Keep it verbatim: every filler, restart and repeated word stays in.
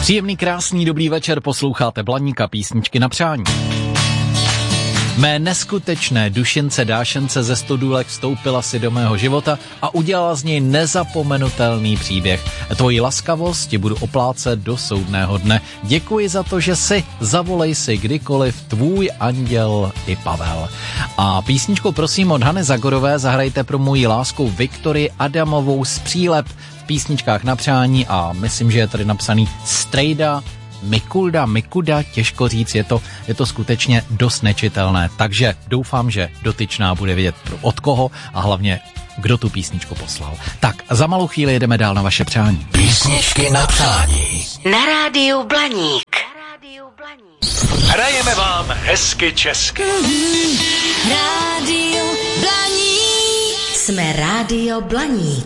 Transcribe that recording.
Příjemný, krásný, dobrý večer, posloucháte Blaníka, písničky na přání. Mé neskutečné dušince dášence ze Stodůlek vstoupila si do mého života a udělala z něj nezapomenutelný příběh. Tvoji laskavost ti budu oplácet do soudného dne. Děkuji za to, že si, zavolej si kdykoliv, tvůj anděl i Pavel. A písničku prosím od Hany Zagorové zahrajte pro moji lásku Viktorii Adamovou z Přílep v písničkách na přání a myslím, že je tady napsaný Strejda, Mikulda, Mikuda, těžko říct, je to, je to skutečně dost nečitelné, takže doufám, že dotyčná bude vědět od koho a hlavně kdo tu písničku poslal. Tak, za malou chvíli jedeme dál na vaše přání. Písničky na přání. Na rádiu Blaník. Hrajeme vám hezky česky. Rádio Blaník. Jsme Rádio Blaník.